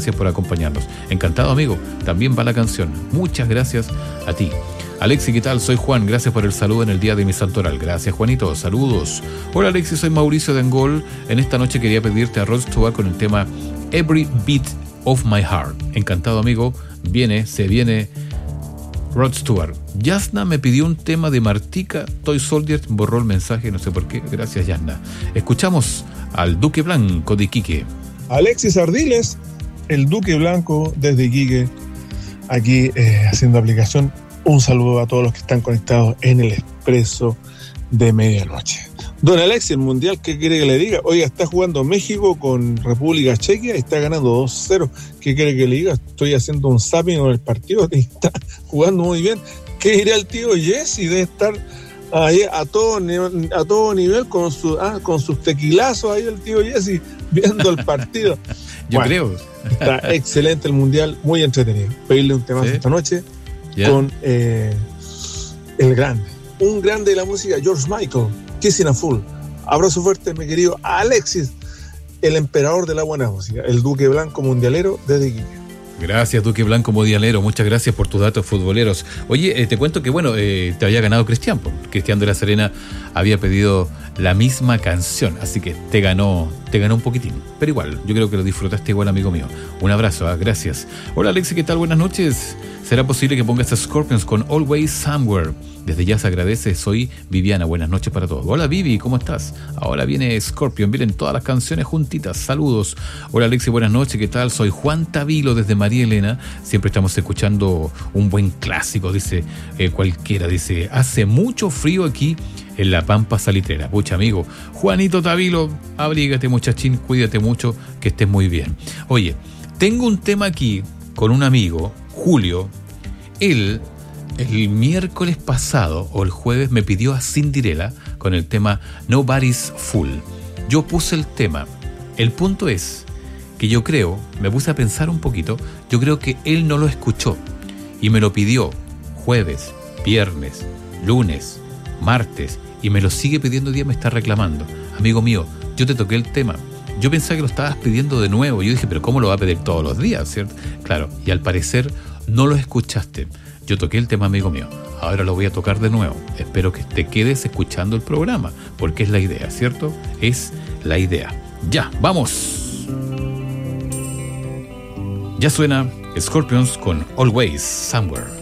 gracias por acompañarnos. Encantado, amigo. También va la canción. Muchas gracias a ti. Alexi, ¿qué tal? Soy Juan, gracias por el saludo en el día de mi santoral. Gracias, Juanito, saludos. Hola, Alexi, soy Mauricio de Angol. En esta noche quería pedirte a Rod Stewart con el tema Every Beat of My Heart. Encantado, amigo. Se viene Rod Stewart. Yasna me pidió un tema de Martica. Toy Soldier borró el mensaje, no sé por qué. Gracias, Yasna. Escuchamos al Duque Blanco de Iquique. Alexis Ardiles, el Duque Blanco desde Iquique, aquí haciendo aplicación. Un saludo a todos los que están conectados en el Expreso de Medianoche. Don Alexis, el Mundial, ¿qué quiere que le diga? Oiga, está jugando México con República Checa y está ganando 2-0. ¿Qué quiere que le diga? Estoy haciendo un zapping con el partido y está jugando muy bien. ¿Qué dirá el tío Jesse? Debe estar ahí a todo nivel con sus tequilazos ahí el tío Jesse viendo el partido. Yo creo. Está excelente el Mundial, muy entretenido. Pedirle un tema esta noche con un grande de la música, George Michael, Kissing a Fool. Abrazo fuerte, mi querido Alexis, el emperador de la buena música, el Duque Blanco mundialero desde Iquique. Gracias, Duque Blanco mundialero, muchas gracias por tus datos futboleros. Oye, te cuento que te había ganado Cristian de la Serena había pedido la misma canción, así que te ganó un poquitín, pero igual, yo creo que lo disfrutaste igual, amigo mío. Un abrazo, gracias. Hola, Alexi, ¿qué tal? Buenas noches. ¿Será posible que pongas a Scorpions con Always Somewhere? Desde ya se agradece. Soy Viviana, buenas noches para todos. Hola, Vivi, ¿cómo estás? Ahora viene Scorpion, vienen todas las canciones juntitas. Saludos. Hola, Alexi, buenas noches, ¿qué tal? Soy Juan Tavilo desde María Elena. Siempre estamos escuchando un buen clásico, dice cualquiera. Dice, hace mucho frío aquí en la Pampa Salitrera. Pucha, amigo. Juanito Tavilo, abrígate, muchachín, cuídate mucho, que estés muy bien. Oye, tengo un tema aquí con un amigo, Julio. Él, el miércoles pasado o el jueves, me pidió a Cinderella con el tema Nobody's Fool. Yo puse el tema. El punto es que yo creo, me puse a pensar un poquito, yo creo que él no lo escuchó y me lo pidió jueves, viernes, lunes, martes, y me lo sigue pidiendo hoy día, me está reclamando. Amigo mío, yo te toqué el tema. Yo pensaba que lo estabas pidiendo de nuevo. Yo dije, pero ¿cómo lo va a pedir todos los días, cierto? Claro, y al parecer no lo escuchaste. Yo toqué el tema, amigo mío. Ahora lo voy a tocar de nuevo. Espero que te quedes escuchando el programa, porque es la idea, ¿cierto? Es la idea. Ya, vamos. Ya suena Scorpions con Always Somewhere.